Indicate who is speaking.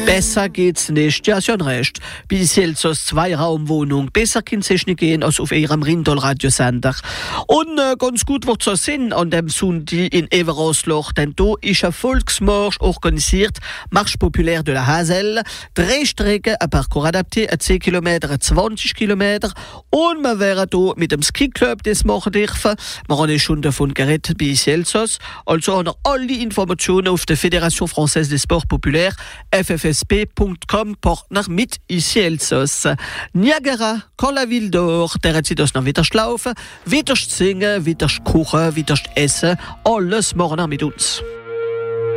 Speaker 1: Besser geht's nicht, ja, schon recht. Bis jetzt aus 2-Raumwohnung. Besser kann es nicht gehen als auf ihrem Rindol-Radiosender. Und ganz gut wird so sein an dem Sonntag in Everosloch, denn da ist ein Volksmarsch organisiert, Marche populaire de la Hasel. 3 Strecken, ein Parcours adapté, 10 Kilometer, 20 Kilometer. Und wir werden hier mit dem Ski-Club das machen dürfen. Wir haben schon davon geredet bei Celsos. Also haben wir alle Informationen auf der Fédération Française des Sports Populaires, ffsp.com, Partner mit Celsos. Niagara, quand la ville dort, der hat sich das noch wieder schlaufen, wieder singen, wieder kochen, wieder essen. Alles morgen mit uns.